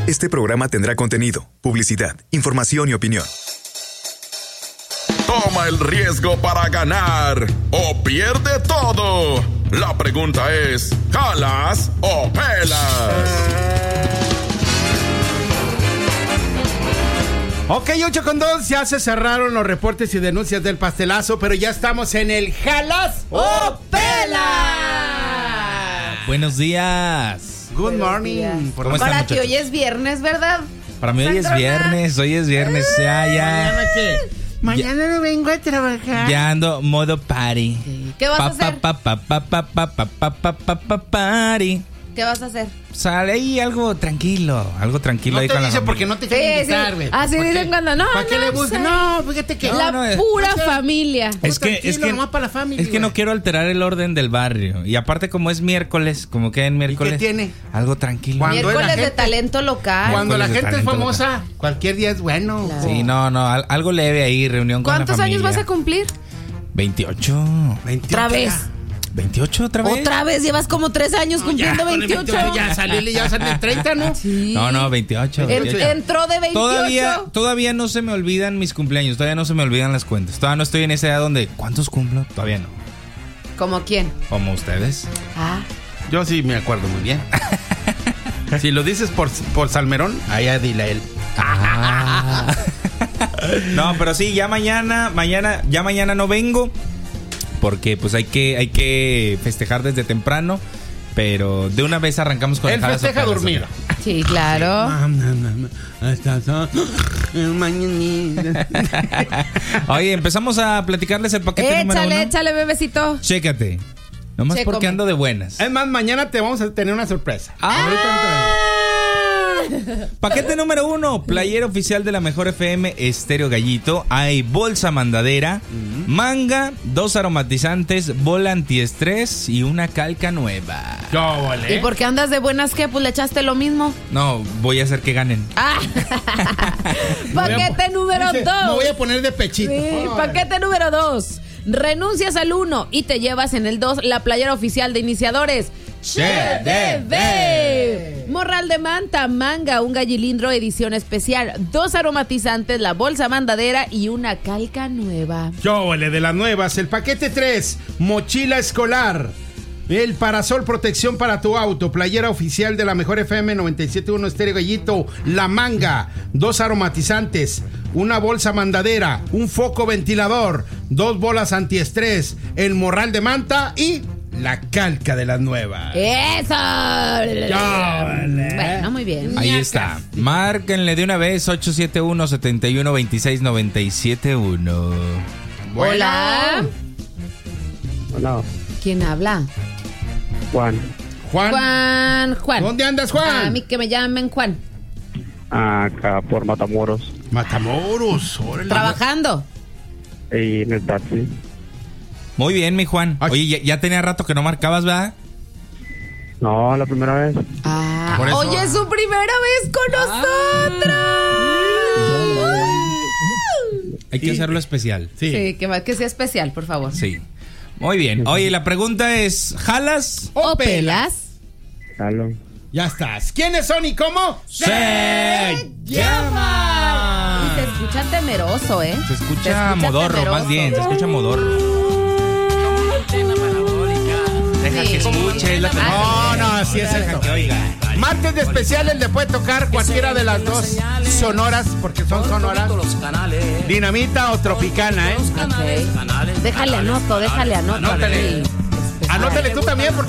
Este programa tendrá contenido, publicidad, información y opinión. Toma el riesgo para ganar o pierde todo. La pregunta es, ¿jalas o pelas? Ok, 8:02, ya se cerraron los reportes y denuncias del pastelazo, pero ya estamos en el ¿jalas o pelas? Buenos días. Good morning. ¿Cómo están, Para ti muchachos? hoy es viernes, ¿verdad? Para mí hoy es viernes, Ya. ¿Mañana qué? Mañana no vengo a trabajar. Ya ando modo party. ¿Qué vas a hacer? Party. ¿Qué vas a hacer? Sale ahí algo tranquilo No ahí te con la dice familia. porque no te quieren invitar, güey. Así ¿Para dicen qué? cuando no. ¿Para qué le buscan? pues, No, fíjate que La pura familia. Es que nomás para la familia, es que no güey. quiero alterar el orden del barrio. Y aparte como es miércoles, como que en miércoles. ¿Y qué tiene? Algo tranquilo. Cuando Miércoles la de gente- talento local. Cuando la Miércoles de gente es talento famosa, cualquier día es bueno. Claro. Sí, no, algo leve ahí, reunión con la ¿Cuántos familia. años vas a cumplir? 28. 28 Otra vez. ya. 28 otra vez. Otra vez, llevas como 3 años cumpliendo con el 28. ya salí de 30, ¿no? Sí. No, 28. Entró de 28. Todavía no se me olvidan mis cumpleaños, todavía no se me olvidan las cuentas. Todavía no estoy en esa edad donde ¿cuántos cumplo? Todavía no. ¿Como quién? Como ustedes. Ah. Yo sí me acuerdo muy bien. Si lo dices por Salmerón, allá dile a él. No, pero sí, ya mañana no vengo porque pues hay que festejar desde temprano, pero de una vez arrancamos con Él jalas o festeja pelas, dormido. Sí, claro. Oye, empezamos a platicarles el paquete número 1. Échale, bebecito. Chécate. Nomás Chécome. porque ando de buenas. Es más, mañana te vamos a tener una sorpresa. Paquete número 1, playera oficial de la Mejor FM Estéreo Gallito. Hay bolsa mandadera, manga, 2 aromatizantes, bola antiestrés y una calca nueva. ¿Y por qué andas de buenas que? Pues le echaste lo mismo. No, voy a hacer que ganen. Ah. Paquete número 2. Me voy a poner de pechito. Sí, paquete número 2. Renuncias al 1 y te llevas en el 2 la playera oficial de iniciadores. ¡CDB! Morral de manta, manga, un gallilindro edición especial, 2 aromatizantes, la bolsa mandadera y una calca nueva. Yóvole de las nuevas. El paquete 3, mochila escolar. El parasol protección para tu auto, playera oficial de la Mejor FM 97.1 Estéreo Gallito, la manga, 2 aromatizantes, una bolsa mandadera, un foco ventilador, 2 bolas antiestrés, el morral de manta y la calca de las nuevas. ¡Eso! Bueno, muy bien. Ahí está. Márquenle de una vez 871-7126-971. Hola. Hola, ¿Quién habla? Juan. Juan. Juan. ¿Dónde andas, Juan? A mí que me llamen Juan. Acá por Matamoros Matamoros. Órale. ¿Trabajando? y en el taxi. Muy bien, mi Juan. Oye, ya tenía rato que no marcabas, ¿verdad? No, la primera vez. Ah, Por eso- oye, es su primera vez con nosotros. Hay que hacerlo especial. Sí, que sea especial, por favor. Sí. Muy bien. Oye, la pregunta es, ¿jalas? ¿O pelas? Jalo. Ya estás. ¿Quiénes son y cómo? ¡Se llama! Y se escucha temeroso, ¿eh? Se escucha modorro, temeroso. más bien. Se escucha modorro. Deja Sí. que escuche. La No, así es esto. que oiga. Martes de especiales le puede tocar cualquiera de las dos sonoras, porque son sonoras. Dinamita o Tropicana, ¿eh? Ok. Déjale anoto. Anótale. Sí. Anótale tú también, porque